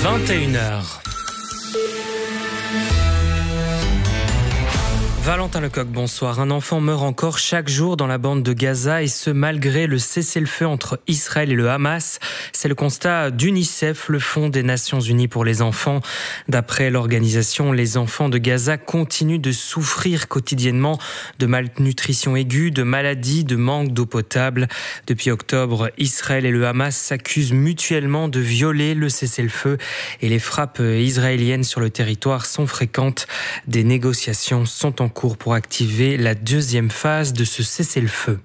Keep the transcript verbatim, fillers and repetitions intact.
vingt et une heures. Valentin Lecoq, bonsoir. Un enfant meurt encore chaque jour dans la bande de Gaza et ce malgré le cessez-le-feu entre Israël et le Hamas. C'est le constat d'UNICEF, le Fonds des Nations Unies pour les enfants. D'après l'organisation, les enfants de Gaza continuent de souffrir quotidiennement de malnutrition aiguë, de maladies, de manque d'eau potable. Depuis octobre, Israël et le Hamas s'accusent mutuellement de violer le cessez-le-feu et les frappes israéliennes sur le territoire sont fréquentes. Des négociations sont en cours pour activer la deuxième phase de ce cessez-le-feu.